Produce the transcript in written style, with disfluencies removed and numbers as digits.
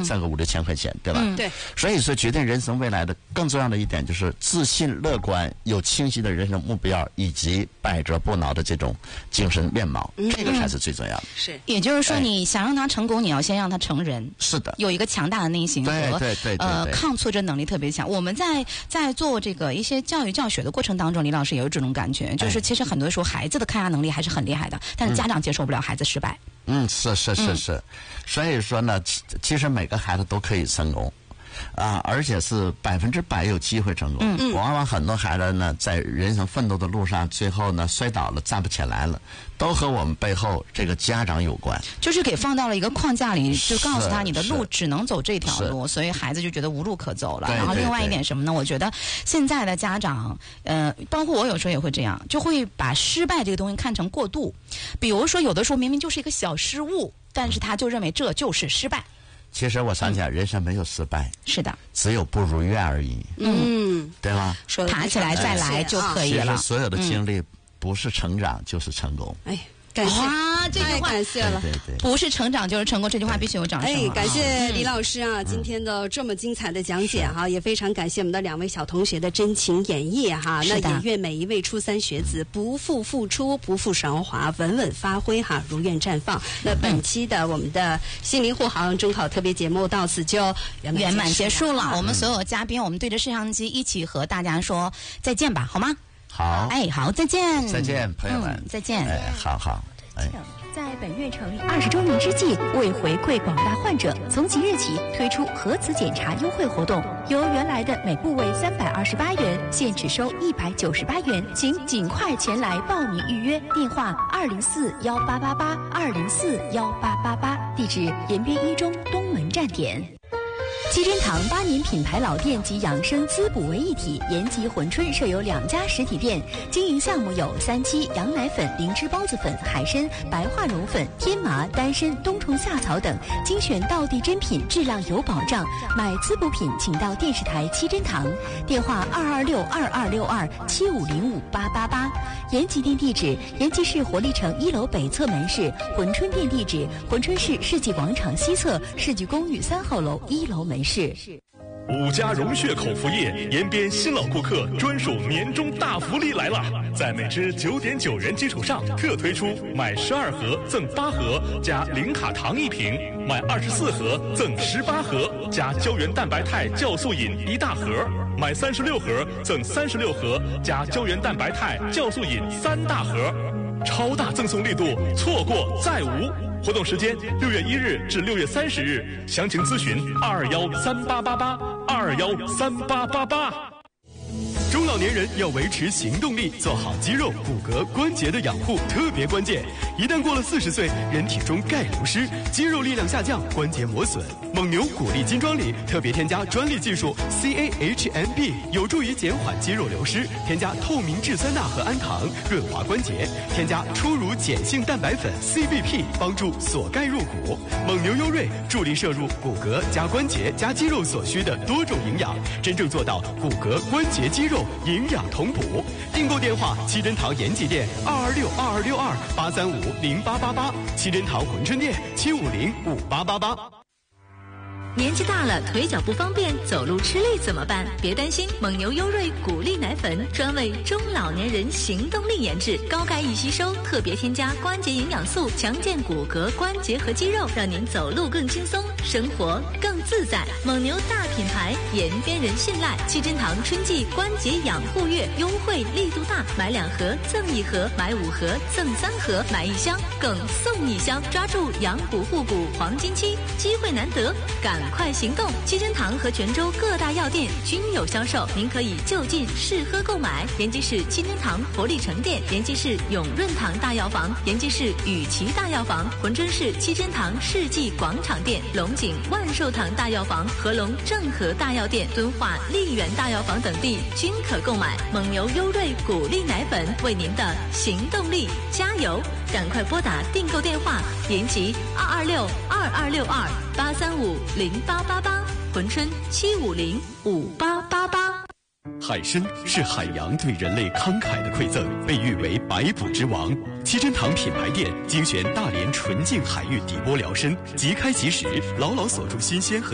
挣个5、6千块钱，对吧？ 对。 所以说，决定人生未来的更重要的一点就是自信、乐观、有清晰的人生目标，以及百折不挠的这种精神面貌，这个才是最重要的。 是， 也就是说，你想让他成功，你要先让他成人。 是的， 有一个强大的内心和抗挫折能力特别强。我们在做这个一些教育教学的过程当中，李老师也有这种感觉，就是其实很多时候孩子的抗压能力还是很厉害的，但是家长接受不了孩子失败。 是。所以说呢，其实每个孩子都可以成功。而且是100%有机会成功。往往很多孩子呢，在人生奋斗的路上，最后呢摔倒了，站不起来了，都和我们背后这个家长有关。 就是给放到了一个框架里，就告诉他你的路只能走这条路，所以孩子就觉得无路可走了。然后另外一点什么呢？我觉得现在的家长，包括我有时候也会这样，就会把失败这个东西看成过度。比如说，有的时候明明就是一个小失误，但是他就认为这就是失败。 其实我想起来，人生没有失败， 是的， 只有不如愿而已。对吗？ 爬起来再来就可以了。 其实所有的经历不是成长就是成功。 感谢这句话， 感谢了。 对， 不是成长就是成功，这句话必须有掌声。 感谢李老师啊，今天的这么精彩的讲解哈，也非常感谢我们的2位小同学的真情演绎哈。那也愿每一位初3学子不负付出，不负韶华，稳稳发挥哈，如愿绽放。那本期的我们的心灵护航中考特别节目到此就圆满结束了。 我们所有嘉宾，我们对着摄像机一起和大家说再见吧，好吗？ 好， 好，再见， 再见，朋友们， 再见。 好。 在本月成立20周年之际，为回馈广大患者，从即日起推出核磁检查优惠活动，由原来的每部位328元，现只收198元，请尽快前来报名预约。电话204-1888，204-1888，地址延边1中东门站点。七珍堂8年品牌老店及养生滋补为一体，延吉、珲春设有2家实体店，经营项目有3七、羊奶粉、灵芝孢子粉、海参、白化绒粉、天麻、丹参、冬虫夏草等，精选道地珍品，质量有保障。买滋补品请到电视台七珍堂，电话226-2262-7505-888。延吉店地址：延吉市活力城1楼北侧门市；珲春店地址：珲春市世纪广场西侧世纪公寓3号楼1楼门市。 5家融血口服液延边新老顾客专属年终大福利来了，在每支9.9元基础上，特推出买12盒赠8盒加零卡糖1瓶，买24盒赠18盒加胶原蛋白肽酵素饮1大盒，买36盒赠36盒加胶原蛋白肽酵素饮3大盒，超大赠送力度，错过再无。活动时间6月1日至6月30日，详情咨询2213888，2213888。中老年人要维持行动力，做好肌肉、骨骼、关节的养护特别关键。一旦过了40岁，人体中钙流失，肌肉力量下降，关节磨损。蒙牛骨力金装里特别添加专利技术 CAHMB， 有助于减缓肌肉流失。添加透明质酸钠和氨糖，润滑关节。添加初乳碱性蛋白粉 CBP， 帮助锁钙入骨。蒙牛优瑞助力摄入骨骼加关节加肌肉所需的多种营养，真正做到骨骼、关节、肌肉营养同补。订购电话：七珍堂延吉店226-2262-835-0888，七珍堂珲春店750-5888。 年纪大了，腿脚不方便，走路吃力怎么办？别担心，蒙牛优瑞骨力奶粉专为中老年人行动力研制，高钙易吸收，特别添加关节营养素，强健骨骼、关节和肌肉，让您走路更轻松，生活更自在。蒙牛大品牌，延边人信赖。七珍堂春季关节养护月优惠力度大，买2盒赠1盒，买5盒赠3盒，买1箱更送1箱，抓住养骨护骨黄金期，机会难得，赶快行动！七珍堂和泉州各大药店均有销售，您可以就近试喝购买。延吉市七珍堂活力城店，延吉市永润堂大药房，延吉市雨琦大药房，珲春市七珍堂世纪广场店，龙井万寿堂大药房、合龙正和大药店、敦化丽园大药房等地均可购买。蒙牛优瑞骨力奶粉，为您的行动力加油！赶快拨打订购电话：延吉226-2262-835-0888，珲春750-5888。 海参是海洋对人类慷慨的馈赠，被誉为百补之王。七珍堂品牌店精选大连纯净海域底波疗参，即开即食，牢牢锁住新鲜和